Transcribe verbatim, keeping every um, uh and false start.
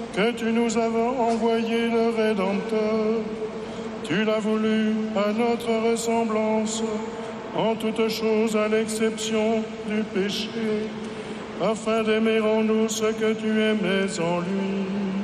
que tu nous as envoyé le Rédempteur. Tu l'as voulu à notre ressemblance, en toutes choses à l'exception du péché, afin d'aimer en nous ce que tu aimais en lui.